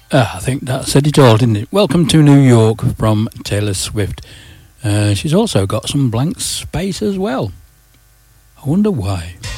I think that said it all, didn't it? Welcome to New York from Taylor Swift. She's also got some blank space as well. I wonder why.